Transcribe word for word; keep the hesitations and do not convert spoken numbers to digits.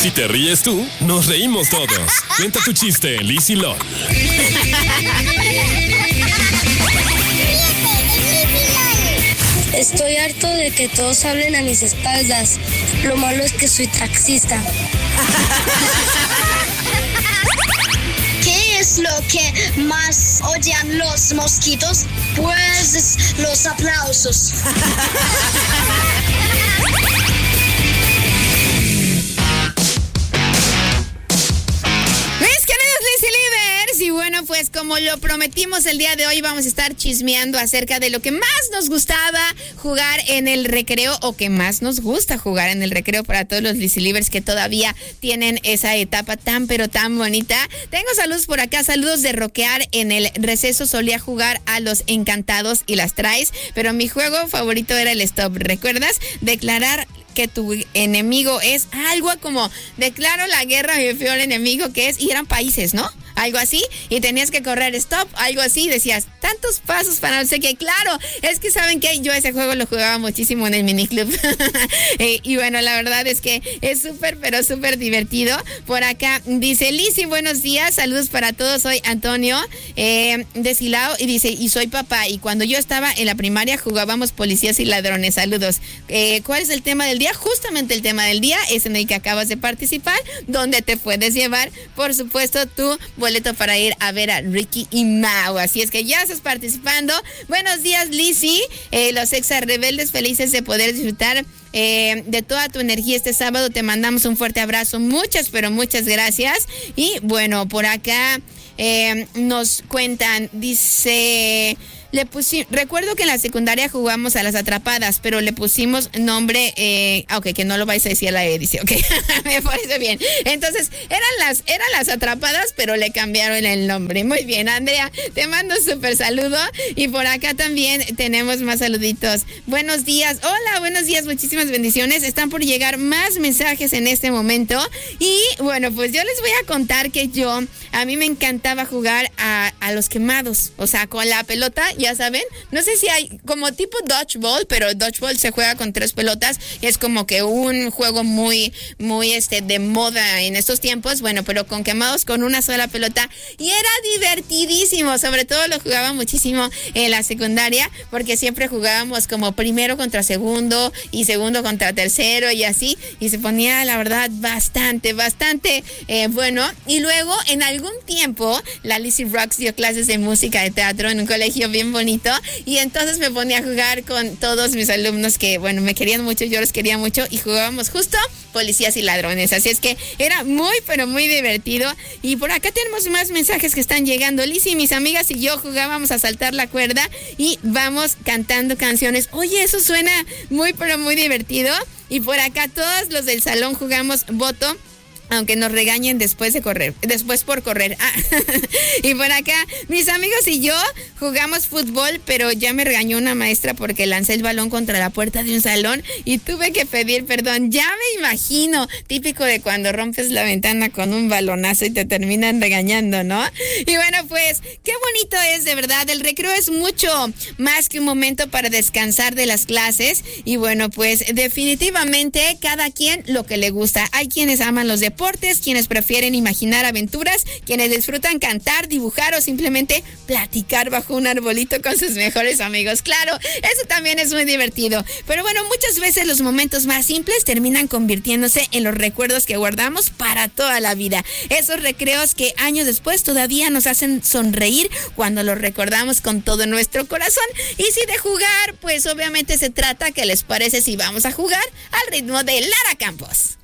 Si te ríes tú, nos reímos todos. Cuenta tu chiste, Liz y Lol. Estoy harto de que todos hablen a mis espaldas. Lo malo es que soy taxista. ¿Qué es lo que más odian los mosquitos? Pues los aplausos. Y bueno, pues como lo prometimos el día de hoy, vamos a estar chismeando acerca de lo que más nos gustaba jugar en el recreo o que más nos gusta jugar en el recreo para todos los Lizzy Livers que todavía tienen esa etapa tan pero tan bonita. Tengo saludos por acá, saludos de rockear. En el receso solía jugar a los encantados y las traes, pero mi juego favorito era el stop. ¿Recuerdas? Declarar que tu enemigo es algo como declaro la guerra a mi peor enemigo, que es, y eran países, ¿no? Algo así, y tenías que correr stop, algo así, decías, tantos pasos para no sé qué. Claro, es que ¿saben qué? Yo ese juego lo jugaba muchísimo en el miniclub. eh, y bueno, la verdad es que es súper, pero súper divertido. Por acá dice, Lizzy, buenos días, saludos para todos, soy Antonio eh, de Silao, y dice, y soy papá, y cuando yo estaba en la primaria jugábamos policías y ladrones, saludos. Eh, ¿cuál es el tema del día? Justamente el tema del día es en el que acabas de participar, donde te puedes llevar, por supuesto, tu boleto para ir a ver a Ricky y Mau. Así es que ya estás participando. Buenos días, Lizzy. Eh, los exa rebeldes felices de poder disfrutar eh, de toda tu energía este sábado. Te mandamos un fuerte abrazo. Muchas, pero muchas gracias. Y bueno, por acá eh, nos cuentan, dice... Le pusimos, recuerdo que en la secundaria jugamos a las atrapadas, pero le pusimos nombre, eh, ok, que no lo vais a decir a la edición, ok, me parece bien. Entonces, eran las, eran las atrapadas, pero le cambiaron el nombre. Muy bien, Andrea, te mando un súper saludo. Y por acá también tenemos más saluditos. Buenos días, hola, buenos días, muchísimas bendiciones. Están por llegar más mensajes en este momento. Y bueno, pues yo les voy a contar que yo, a mí me encantaba jugar a, a los quemados, o sea, con la pelota. Ya saben, no sé si hay como tipo dodgeball, pero dodgeball se juega con tres pelotas y es como que un juego muy, muy este de moda en estos tiempos. Bueno, pero con quemados con una sola pelota y era divertidísimo. Sobre todo lo jugaba muchísimo en la secundaria porque siempre jugábamos como primero contra segundo y segundo contra tercero y así, y se ponía la verdad bastante, bastante eh, bueno. Y luego en algún tiempo la Lizzy Rocks dio clases de música de teatro en un colegio bien bonito, y entonces me ponía a jugar con todos mis alumnos que, bueno, me querían mucho, yo los quería mucho, y jugábamos justo policías y ladrones, así es que era muy, pero muy divertido. Y por acá tenemos más mensajes que están llegando. Lizzy, mis amigas y yo jugábamos a saltar la cuerda y vamos cantando canciones. Oye, eso suena muy, pero muy divertido. Y por acá todos los del salón jugamos voto, aunque nos regañen después de correr, después por correr. Ah. Y por acá, mis amigos y yo jugamos fútbol, pero ya me regañó una maestra porque lancé el balón contra la puerta de un salón y tuve que pedir perdón. Ya me imagino, típico de cuando rompes la ventana con un balonazo y te terminan regañando, ¿no? Y bueno, pues, qué bonito es, de verdad. El recreo es mucho más que un momento para descansar de las clases. Y bueno, pues, definitivamente, cada quien lo que le gusta. Hay quienes aman los deportes, quienes prefieren imaginar aventuras, quienes disfrutan cantar, dibujar o simplemente platicar bajo un arbolito con sus mejores amigos. Claro, eso también es muy divertido. Pero bueno, muchas veces los momentos más simples terminan convirtiéndose en los recuerdos que guardamos para toda la vida. Esos recreos que años después todavía nos hacen sonreír cuando los recordamos con todo nuestro corazón. Y si de jugar, pues obviamente se trata, ¿qué les parece si vamos a jugar al ritmo de Lara Campos?